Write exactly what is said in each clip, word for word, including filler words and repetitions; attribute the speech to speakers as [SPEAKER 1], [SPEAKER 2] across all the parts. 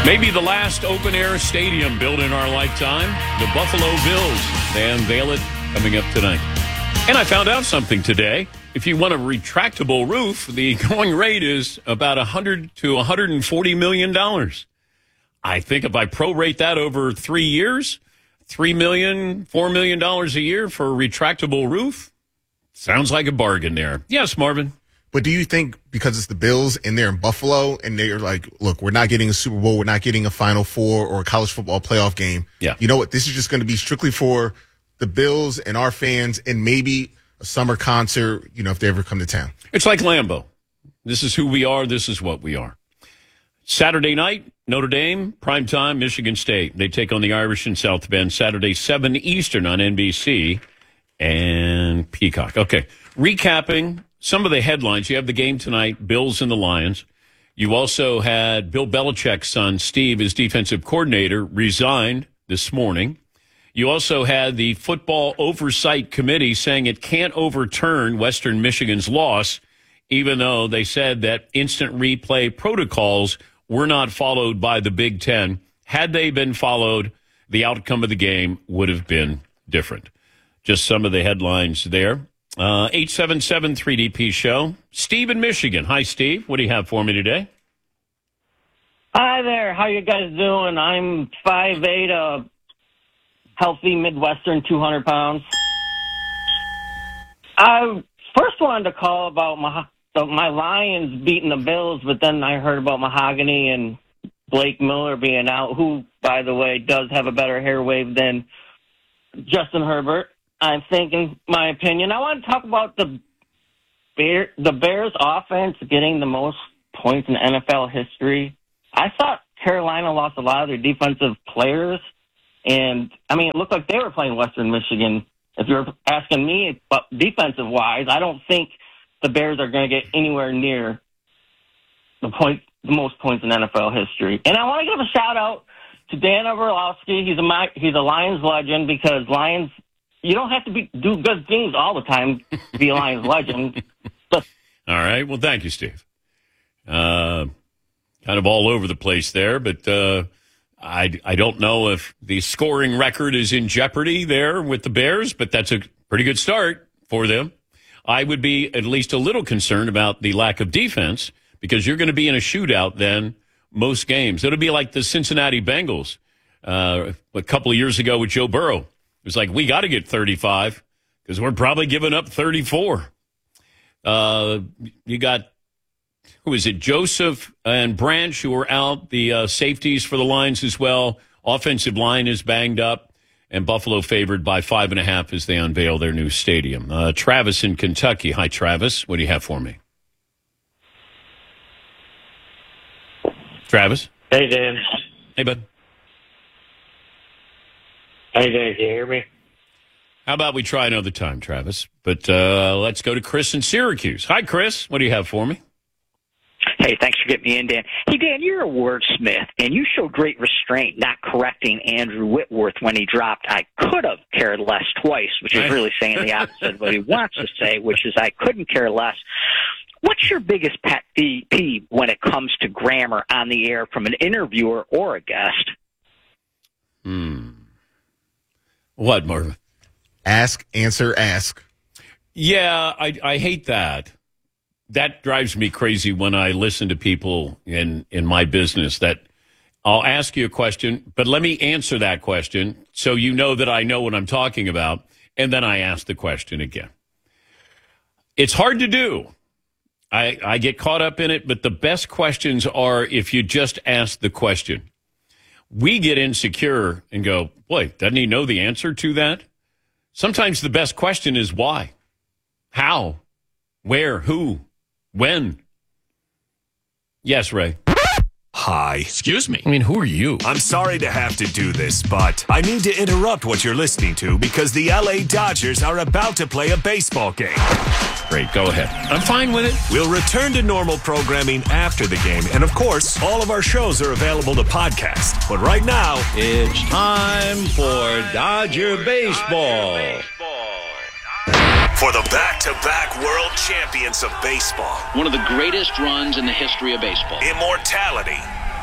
[SPEAKER 1] Maybe the last open-air stadium built in our lifetime, the Buffalo Bills. They unveil it coming up tonight. And I found out something today. If you want a retractable roof, the going rate is about one hundred to one hundred forty million dollars. I think if I prorate that over three years, three million dollars, four million dollars a year for a retractable roof, sounds like a bargain there. Yes, Marvin.
[SPEAKER 2] But do you think because it's the Bills and they're in Buffalo and they're like, look, we're not getting a Super Bowl, we're not getting a Final Four or a college football playoff game.
[SPEAKER 1] Yeah.
[SPEAKER 2] You know what? This is just going to be strictly for the Bills and our fans and maybe a summer concert, you know, if they ever come to town.
[SPEAKER 1] It's like Lambeau. This is who we are. This is what we are. Saturday night, Notre Dame, primetime, Michigan State. They take on the Irish in South Bend, Saturday, seven Eastern on N B C and Peacock. Okay, recapping some of the headlines. You have the game tonight, Bills and the Lions. You also had Bill Belichick's son, Steve, his defensive coordinator, resigned this morning. You also had the Football Oversight Committee saying it can't overturn Western Michigan's loss, even though they said that instant replay protocols were not followed by the Big Ten. Had they been followed, the outcome of the game would have been different. Just some of the headlines there. Uh, eight seven seven three D P show. Steve in Michigan. Hi, Steve. What do you have for me today?
[SPEAKER 3] Hi there. How you guys doing? I'm five eight, uh, healthy Midwestern, two hundred pounds. I first wanted to call about my, my Lions beating the Bills, but then I heard about Mahogany and Blake Miller being out, who, by the way, does have a better hair wave than Justin Herbert. I think, in my opinion, I want to talk about the Bear, the Bears' offense getting the most points in N F L history. I thought Carolina lost a lot of their defensive players, and, I mean, it looked like they were playing Western Michigan. If you're asking me, but defensive-wise, I don't think the Bears are going to get anywhere near the point, the most points in N F L history. And I want to give a shout-out to Dan Orlovsky. He's a, he's a Lions legend because Lions – you don't have to be, do good things all the time to be a Lions legend. But,
[SPEAKER 1] all right. Well, thank you, Steve. Uh, kind of all over the place there, but uh, I, I don't know if the scoring record is in jeopardy there with the Bears, but that's a pretty good start for them. I would be at least a little concerned about the lack of defense because you're going to be in a shootout then most games. It'll be like the Cincinnati Bengals uh, a couple of years ago with Joe Burrow. It was like, we got to get thirty-five because we're probably giving up thirty-four. Uh, you got, who is it, Joseph and Branch, who are out, the uh, safeties for the Lions as well. Offensive line is banged up, and Buffalo favored by five and a half as they unveil their new stadium. Uh, Travis in Kentucky. Hi, Travis. What do you have for me? Travis?
[SPEAKER 4] Hey, Dan.
[SPEAKER 1] Hey, bud.
[SPEAKER 4] Hey, Dan, can you hear me?
[SPEAKER 1] How about we try another time, Travis? But uh, let's go to Chris in Syracuse. Hi, Chris. What do you have for me?
[SPEAKER 5] Hey, thanks for getting me in, Dan. Hey, Dan, you're a wordsmith, and you showed great restraint not correcting Andrew Whitworth when he dropped I could have cared less twice, which is really saying the opposite of what he wants to say, which is I couldn't care less. What's your biggest pet peeve when it comes to grammar on the air from an interviewer or a guest?
[SPEAKER 1] Hmm. What, Marvin?
[SPEAKER 2] Ask, answer, ask.
[SPEAKER 1] Yeah, I, I hate that. That drives me crazy when I listen to people in, in my business that I'll ask you a question, but let me answer that question so you know that I know what I'm talking about, and then I ask the question again. It's hard to do. I, I get caught up in it, but the best questions are if you just ask the question. We get insecure and go, boy, doesn't he know the answer to that? Sometimes the best question is why, how, where, who, when. Yes, Ray.
[SPEAKER 6] Hi.
[SPEAKER 1] Excuse me. I mean, who are you?
[SPEAKER 6] I'm sorry to have to do this, but I need to interrupt what you're listening to because the L A Dodgers are about to play a baseball game.
[SPEAKER 1] Great, go ahead. I'm fine with it.
[SPEAKER 6] We'll return to normal programming after the game, and of course, all of our shows are available to podcast. But right now,
[SPEAKER 1] it's time for Dodger Baseball.
[SPEAKER 6] For the back-to-back world champions of baseball.
[SPEAKER 7] One of the greatest runs in the history of baseball.
[SPEAKER 6] Immortality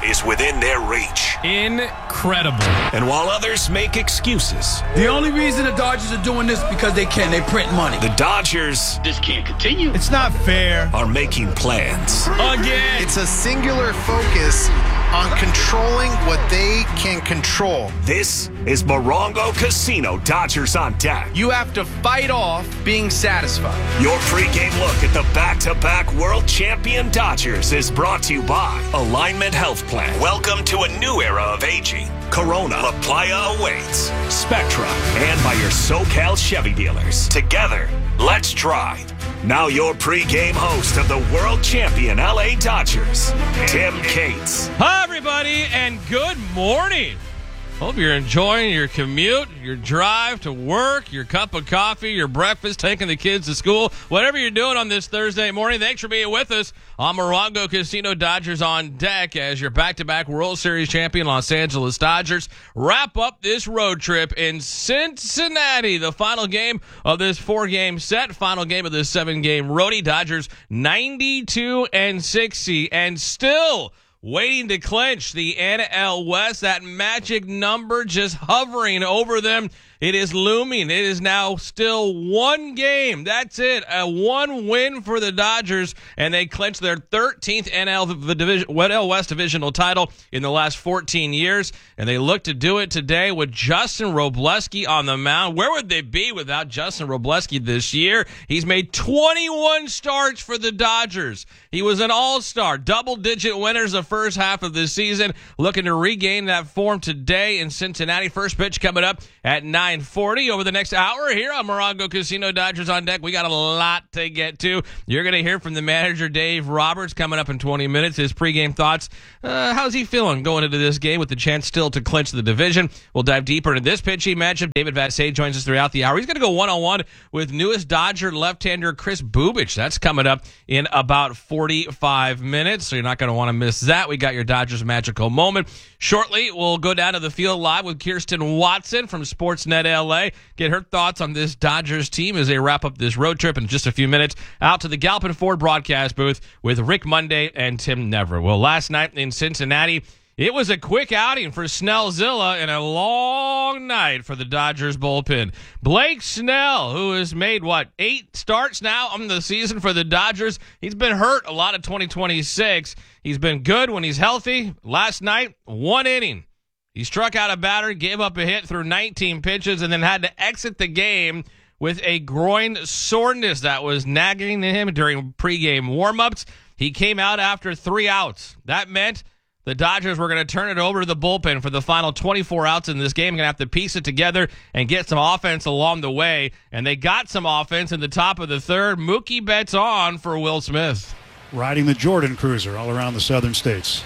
[SPEAKER 6] is within their reach.
[SPEAKER 7] Incredible.
[SPEAKER 6] And while others make excuses,
[SPEAKER 8] The only reason the Dodgers are doing this because they can. They print money.
[SPEAKER 6] the Dodgers
[SPEAKER 9] This can't continue.
[SPEAKER 7] It's not fair.
[SPEAKER 6] are making plans.
[SPEAKER 7] Again.
[SPEAKER 10] It's a singular focus on controlling what they can control.
[SPEAKER 6] This is Morongo Casino Dodgers on Deck.
[SPEAKER 8] You have to fight off being satisfied.
[SPEAKER 6] Your pregame look at the back-to-back world champion Dodgers is brought to you by Alignment Health Plan. Welcome to a new era of aging. Corona, La Playa awaits. Spectra, and by your SoCal Chevy dealers. Together, let's drive. Now your pregame host of the world champion L A Dodgers, Tim Cates.
[SPEAKER 7] Hi, everybody, and good morning. Hope you're enjoying your commute, your drive to work, your cup of coffee, your breakfast, taking the kids to school, whatever you're doing on this Thursday morning. Thanks for being with us on Morongo Casino Dodgers on Deck as your back-to-back World Series champion Los Angeles Dodgers wrap up this road trip in Cincinnati. The final game of this four-game set, final game of this seven-game roadie. Dodgers ninety-two and sixty, and still waiting to clinch the N L West. That magic number just hovering over them. It is looming. It is now still one game. That's it. A one win for the Dodgers, and they clinch their thirteenth N L Division, N L West divisional title in the last fourteen years, and they look to do it today with Justin Robleski on the mound. Where would they be without Justin Robleski this year? He's made twenty-one starts for the Dodgers. He was an all-star, double-digit winners the first half of the season, looking to regain that form today in Cincinnati. First pitch coming up at nine forty over the next hour here on Morongo Casino Dodgers on Deck. We got a lot to get to. You're going to hear from the manager, Dave Roberts, coming up in twenty minutes. His pregame thoughts. Uh, how's he feeling going into this game with the chance still to clinch the division? We'll dive deeper into this pitching matchup. David Vassegh joins us throughout the hour. He's going to go one-on-one with newest Dodger left-hander Chris Bubich. That's coming up in about forty-five minutes, so you're not going to want to miss that. We got your Dodgers magical moment. Shortly, we'll go down to the field live with Kirsten Watson from Sportsnet L A. Get her thoughts on this Dodgers team as they wrap up this road trip in just a few minutes. Out to the Galpin Ford broadcast booth with Rick Monday and Tim Never. Well, last night in Cincinnati, it was a quick outing for Snellzilla and a long night for the Dodgers bullpen. Blake Snell, who has made, what, eight starts now on the season for the Dodgers. He's been hurt a lot of twenty twenty-six. He's been good when he's healthy. Last night, one inning. He struck out a batter, gave up a hit through nineteen pitches, and then had to exit the game with a groin soreness that was nagging him during pregame warmups. He came out after three outs. That meant the Dodgers were going to turn it over to the bullpen for the final twenty-four outs in this game. Going to have to piece it together and get some offense along the way. And they got some offense in the top of the third. Mookie Betts on for Will Smith.
[SPEAKER 11] Riding the Jordan Cruiser all around the southern states.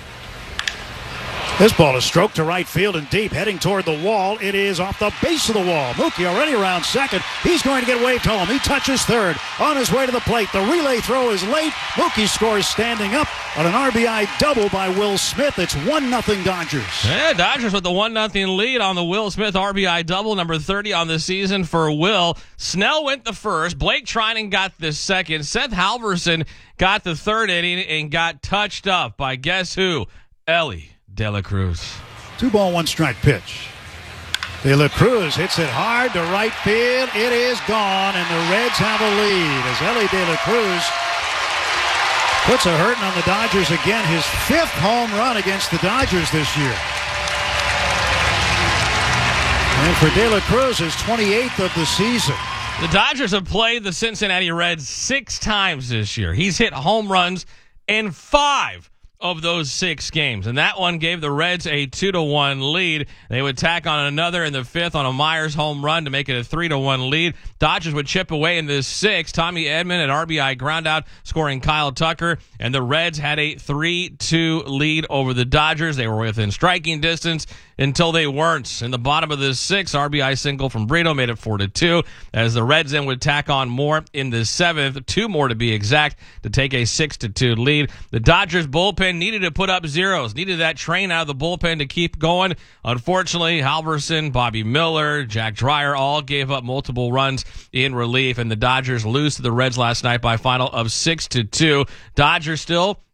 [SPEAKER 11] This ball is stroked to right field and deep, heading toward the wall. It is off the base of the wall. Mookie already around second. He's going to get waved home. He touches third. On his way to the plate. The relay throw is late. Mookie scores standing up on an R B I double by Will Smith. It's one nothing Dodgers.
[SPEAKER 7] Yeah, Dodgers with the one nothing lead on the Will Smith R B I double, number thirty on the season for Will. Snell went the first. Blake Trinan got the second. Seth Halverson got the third inning and got touched up by guess who? Elly De La Cruz.
[SPEAKER 11] Two ball, one strike pitch. De La Cruz hits it hard to right field. It is gone, and the Reds have a lead as Elly De La Cruz puts a hurting on the Dodgers again. His fifth home run against the Dodgers this year. And for De La Cruz, his twenty-eighth of the season.
[SPEAKER 7] The Dodgers have played the Cincinnati Reds six times this year. He's hit home runs in five of those six games, and that one gave the Reds a two to one lead. They would tack on another in the fifth on a Myers home run to make it a three to one lead. Dodgers would chip away in this sixth. Tommy Edman at R B I groundout scoring Kyle Tucker, and the Reds had a three two lead over the Dodgers. They were within striking distance until they weren't. In the bottom of the sixth, R B I single from Brito made it four to two as the Reds then would tack on more in the seventh, two more to be exact, to take a six to two lead. The Dodgers bullpen needed to put up zeros, needed that train out of the bullpen to keep going. Unfortunately, Halverson, Bobby Miller, Jack Dreyer all gave up multiple runs in relief, and the Dodgers lose to the Reds last night by a final of six to two. Dodgers still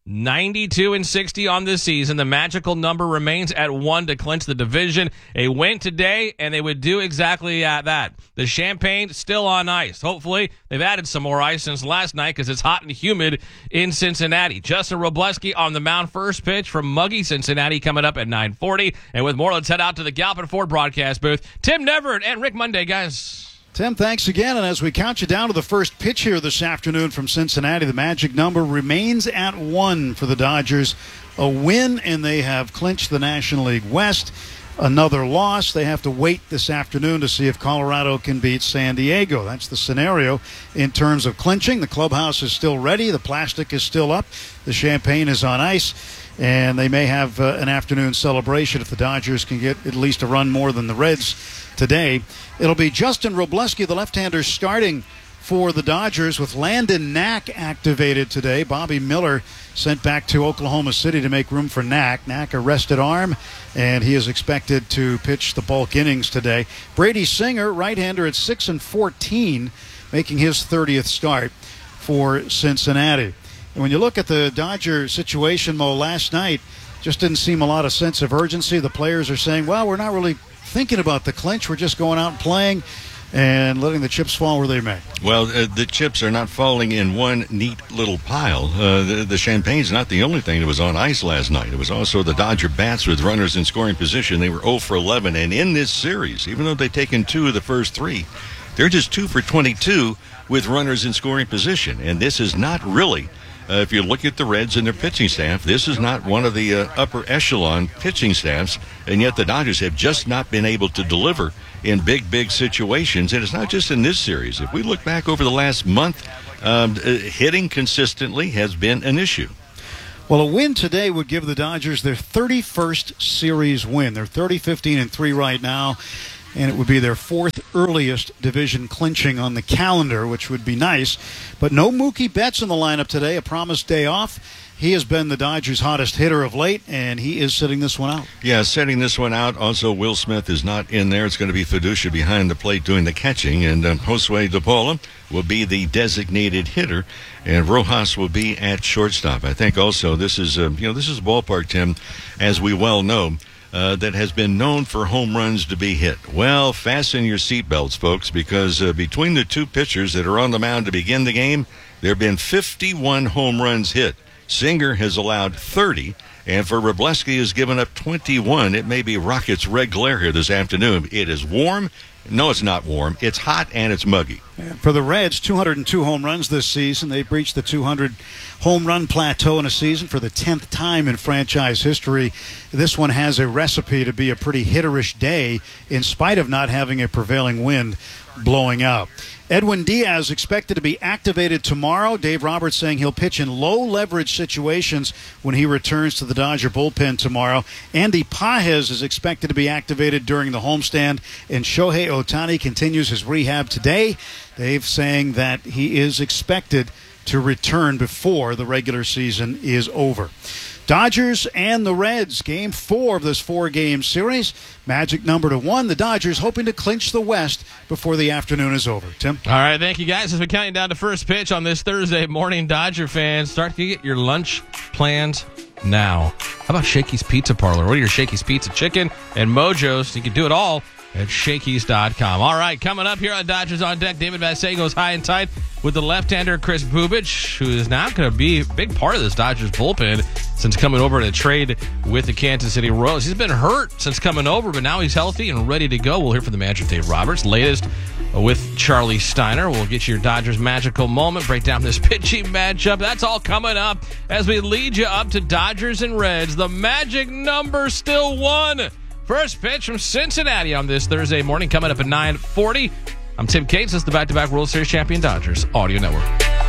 [SPEAKER 7] ninety-two and sixty on this season. The magical number remains at one to clinch the division. A win today, and they would do exactly at that. The Champagne still on ice. Hopefully, they've added some more ice since last night because it's hot and humid in Cincinnati. Justin Wrobleski on the mound, first pitch from muggy Cincinnati coming up at nine forty. And with more, let's head out to the Galpin Ford broadcast booth. Tim Neverett and Rick Monday, guys.
[SPEAKER 11] Tim, thanks again. And as we count you down to the first pitch here this afternoon from Cincinnati, the magic number remains at one for the Dodgers. A win, and they have clinched the National League West. Another loss. They have to wait this afternoon to see if Colorado can beat San Diego. That's the scenario in terms of clinching. The clubhouse is still ready. The plastic is still up. The champagne is on ice. And they may have uh, an afternoon celebration if the Dodgers can get at least a run more than the Reds today. It'll be Justin Wrobleski, the left-hander, starting for the Dodgers with Landon Knack activated today. Bobby Miller sent back to Oklahoma City to make room for Knack. Knack, a rested arm, and he is expected to pitch the bulk innings today. Brady Singer, right-hander at six and fourteen, making his thirtieth start for Cincinnati. And when you look at the Dodger situation, Mo, last night, just didn't seem a lot of sense of urgency. The players are saying, well, we're not really thinking about the clinch. We're just going out and playing and letting the chips fall where they may.
[SPEAKER 9] Well, uh, the chips are not falling in one neat little pile. Uh, the, the champagne's not the only thing that was on ice last night. It was also the Dodger bats with runners in scoring position. They were oh for eleven. And in this series, even though they've taken two of the first three, they're just two for twenty-two with runners in scoring position. And this is not really... Uh, if you look at the Reds and their pitching staff, this is not one of the uh, upper echelon pitching staffs, and yet the Dodgers have just not been able to deliver in big, big situations. And it's not just in this series. If we look back over the last month, um, uh, hitting consistently has been an issue.
[SPEAKER 11] Well, a win today would give the Dodgers their thirty-first series win. They're thirty, fifteen, and three right now. And it would be their fourth earliest division clinching on the calendar, which would be nice. But no Mookie Betts in the lineup today, a promised day off. He has been the Dodgers' hottest hitter of late, and he is sitting this one out.
[SPEAKER 9] Yeah, setting this one out. Also, Will Smith is not in there. It's going to be Fiducia behind the plate doing the catching, and um, Josue De Paula will be the designated hitter, and Rojas will be at shortstop. I think also this is, uh, you know, this is a ballpark, Tim, as we well know, Uh, that has been known for home runs to be hit. Well, fasten your seatbelts, folks, because uh, between the two pitchers that are on the mound to begin the game, there have been fifty-one home runs hit. Singer has allowed thirty, and for Wrobleski has given up twenty-one. It may be Rockets red glare here this afternoon. It is warm. No, it's not warm. It's hot and it's muggy.
[SPEAKER 11] For the Reds, two hundred two home runs this season. They've reached the two hundred home run plateau in a season for the tenth time in franchise history. This one has a recipe to be a pretty hitterish day in spite of not having a prevailing wind blowing out. Edwin Diaz expected to be activated tomorrow. Dave Roberts saying he'll pitch in low-leverage situations when he returns to the Dodger bullpen tomorrow. Andy Pages is expected to be activated during the homestand, and Shohei Ohtani continues his rehab today. Dave saying that he is expected to return before the regular season is over. Dodgers and the Reds, game four of this four-game series. Magic number to one. The Dodgers hoping to clinch the West before the afternoon is over. Tim?
[SPEAKER 7] All right, thank you, guys. As we're counting down to first pitch on this Thursday morning, Dodger fans, start to get your lunch plans now. How about Shakey's Pizza Parlor? What are your Shakey's Pizza Chicken and Mojo's? You can do it all at Shakey's dot com. All right, coming up here on Dodgers on Deck, David Vassegh goes high and tight with the left-hander Chris Bubich, who is now going to be a big part of this Dodgers bullpen since coming over to trade with the Kansas City Royals. He's been hurt since coming over, but now he's healthy and ready to go. We'll hear from the manager, Dave Roberts. Latest with Charlie Steiner. We'll get you your Dodgers magical moment, break down this pitching matchup. That's all coming up as we lead you up to Dodgers and Reds. The magic number still one. First pitch from Cincinnati on this Thursday morning, coming up at nine forty. I'm Tim Cates. This is the back-to-back World Series champion Dodgers Audio Network.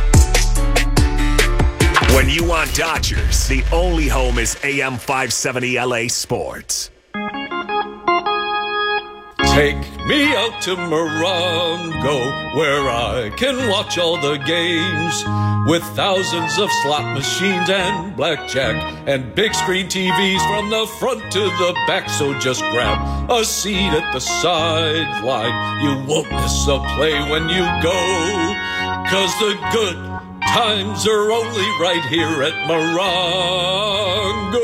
[SPEAKER 6] When you want Dodgers, the only home is A M five seventy L A Sports.
[SPEAKER 12] Take me out to Morongo, where I can watch all the games, with thousands of slot machines and blackjack and big screen T Vs from the front to the back. So just grab a seat at the sideline. You won't miss a play when you go, 'cause the good times are only right here at Morongo.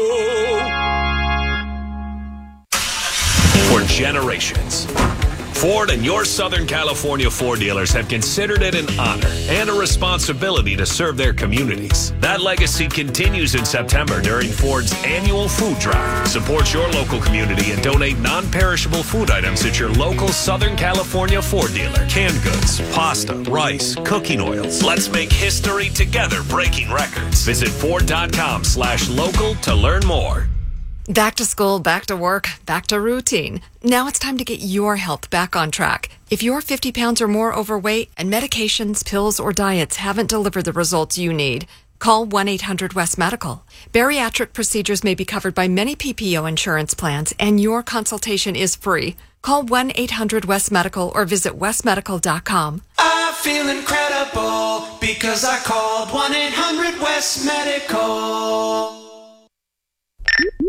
[SPEAKER 6] For generations, Ford and your Southern California Ford dealers have considered it an honor and a responsibility to serve their communities. That legacy continues in September during Ford's annual food drive. Support your local community and donate non-perishable food items at your local Southern California Ford dealer. Canned goods, pasta, rice, cooking oils. Let's make history together, breaking records. Visit Ford.com slash local to learn more.
[SPEAKER 13] Back to school, back to work, back to routine. Now it's time to get your health back on track. If you're fifty pounds or more overweight and medications, pills, or diets haven't delivered the results you need, call one eight hundred West Medical. Bariatric procedures may be covered by many P P O insurance plans, and your consultation is free. Call one eight hundred West Medical or visit west medical dot com.
[SPEAKER 14] I feel incredible because I called one eight hundred West Medical.